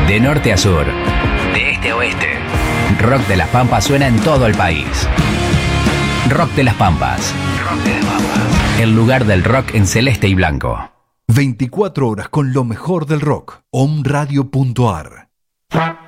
De norte a sur, de este a oeste, Rock de las Pampas suena en todo el país. Rock de las Pampas. Rock de las Pampas. El lugar del rock en celeste y blanco. 24 horas con lo mejor del rock. Omradio.ar